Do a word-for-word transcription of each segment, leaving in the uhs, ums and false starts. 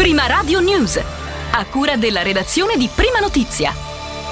Prima Radio News, a cura della redazione di Prima Notizia.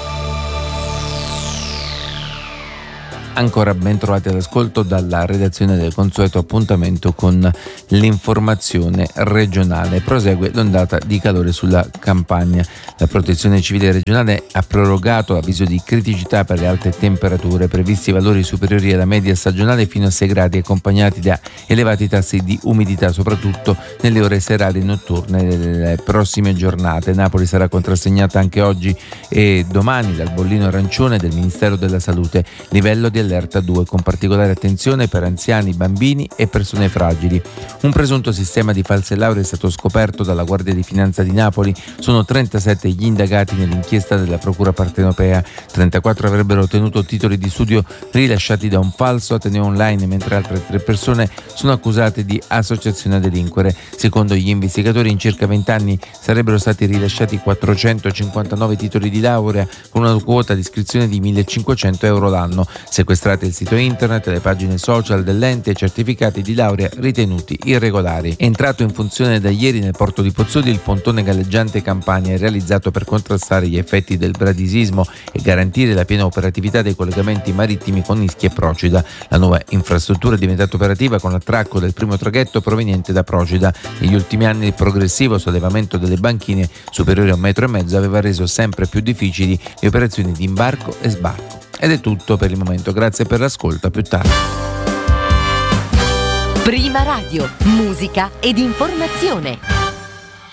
Ancora ben trovati all'ascolto dalla redazione del consueto appuntamento con l'informazione regionale. Prosegue l'ondata di calore sulla Campania. La Protezione Civile regionale ha prorogato l'avviso di criticità per le alte temperature, previsti valori superiori alla media stagionale fino a sei gradi, accompagnati da elevati tassi di umidità, soprattutto nelle ore serali e notturne delle prossime giornate. Napoli sarà contrassegnata anche oggi e domani dal bollino arancione del Ministero della Salute, livello di allerta due, con particolare attenzione per anziani, bambini e persone fragili. Un presunto sistema di false lauree è stato scoperto dalla Guardia di Finanza di Napoli. Sono trentasette gli indagati nell'inchiesta della Procura partenopea. trentaquattro avrebbero ottenuto titoli di studio rilasciati da un falso ateneo online, mentre altre tre persone sono accusate di associazione a delinquere. Secondo gli investigatori, in circa venti anni sarebbero stati rilasciati quattrocentocinquantanove titoli di laurea con una quota di iscrizione di millecinquecento euro l'anno. Sequestrate il sito internet, le pagine social dell'ente e certificati di laurea ritenuti irregolari. È entrato in funzione da ieri nel porto di Pozzuoli il pontone galleggiante Campania, realizzato per contrastare gli effetti del bradisismo e garantire la piena operatività dei collegamenti marittimi con Ischia e Procida. La nuova infrastruttura è diventata operativa con l'attracco del primo traghetto proveniente da Procida. Negli ultimi anni il progressivo sollevamento delle banchine, superiore a un metro e mezzo, aveva reso sempre più difficili le operazioni di imbarco e sbarco. Ed è tutto per il momento, grazie per l'ascolto, a più tardi. Prima Radio, musica ed informazione.